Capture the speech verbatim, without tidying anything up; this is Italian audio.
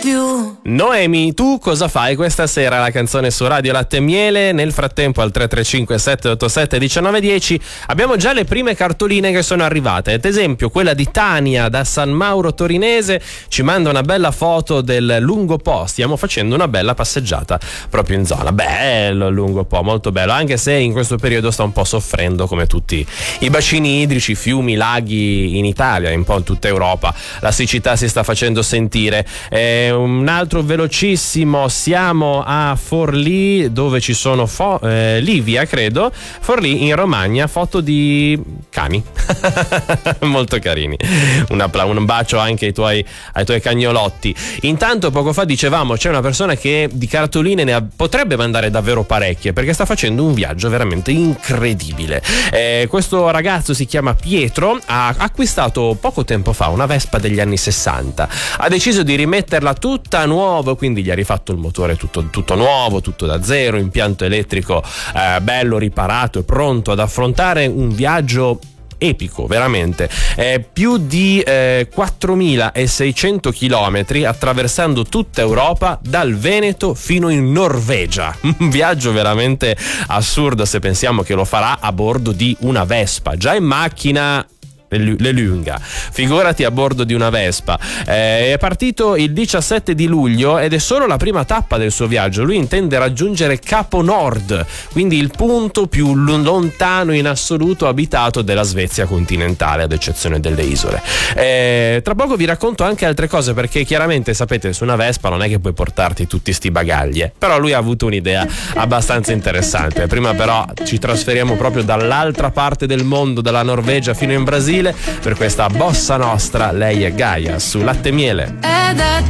più. Noemi, tu cosa fai questa sera? La canzone su Radio Latte e Miele. Nel frattempo al tre tre cinque sette otto sette uno nove uno zero abbiamo già le prime cartoline che sono arrivate. Ad esempio quella di Tania da San Mauro Torinese ci manda una bella foto del Lungo Po. Stiamo facendo una bella passeggiata proprio in zona. Bello il Lungo Po, molto bello, anche se in questo periodo sta un po' soffrendo come tutti i bacini idrici, fiumi, laghi in Italia, un po' in tutta Europa. La siccità si sta facendo sentire. Eh, un altro velocissimo, siamo a Forlì dove ci sono fo- eh, Livia credo, Forlì in Romagna, foto di cani molto carini. Un, appla- un bacio anche ai tuoi, ai tuoi cagnolotti. Intanto poco fa dicevamo c'è una persona che di cartoline ne ha, potrebbe mandare davvero parecchie perché sta facendo un viaggio veramente incredibile. Eh, questo ragazzo si chiama Pietro, ha acquistato poco tempo fa una Vespa degli anni sessanta, ha deciso di rimetterla tutta nuova, quindi gli ha rifatto il motore tutto, tutto nuovo, tutto da zero, impianto elettrico eh, bello riparato e pronto ad affrontare un viaggio epico, veramente. Eh, più di eh, quattromilaseicento chilometri attraversando tutta Europa dal Veneto fino in Norvegia. Un viaggio veramente assurdo se pensiamo che lo farà a bordo di una Vespa. Già in macchina le lunga, figurati a bordo di una Vespa. Eh, è partito il diciassette di luglio ed è solo la prima tappa del suo viaggio. Lui intende raggiungere Capo Nord, quindi il punto più lontano in assoluto abitato della Svezia continentale, ad eccezione delle isole. Eh, tra poco vi racconto anche altre cose, perché chiaramente sapete su una Vespa non è che puoi portarti tutti sti bagagli, eh. Però lui ha avuto un'idea abbastanza interessante. Prima però ci trasferiamo proprio dall'altra parte del mondo, dalla Norvegia fino in Brasile, per questa bossa nostra. Lei è Gaia su Latte e Miele. È da